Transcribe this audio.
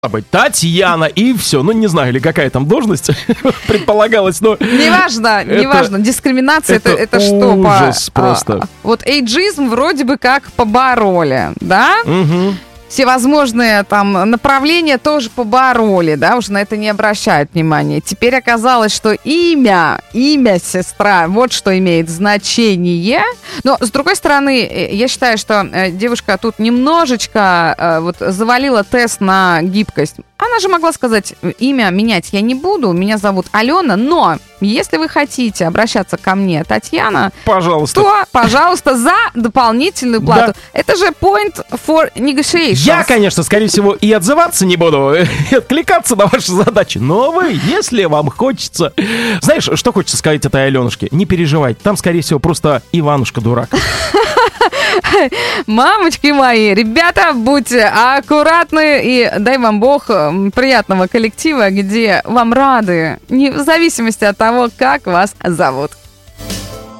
быть Татьяна, и все. Ну, не знаю, или какая там должность предполагалась, но... Неважно. Дискриминация это что? Ужас просто. Вот эйджизм вроде бы как побороли, да? Угу. Всевозможные там направления тоже побороли, да, уже на это не обращают внимания. Теперь оказалось, что имя сестра, вот что имеет значение. Но, с другой стороны, я считаю, что девушка тут немножечко вот завалила тест на гибкость. Она же могла сказать, имя менять я не буду, меня зовут Алена, но если вы хотите обращаться ко мне, Татьяна, пожалуйста, то, пожалуйста, за дополнительную плату. Да. Это же point for negotiation. Я, конечно, скорее всего, и отзываться не буду, и откликаться на ваши задачи, но вы, если вам хочется... Знаешь, что хочется сказать этой Аленушке? Не переживайте, там, скорее всего, просто Иванушка дурак. Мамочки мои, ребята, будьте аккуратны и дай вам Бог приятного коллектива, где вам рады, не в зависимости от того, как вас зовут.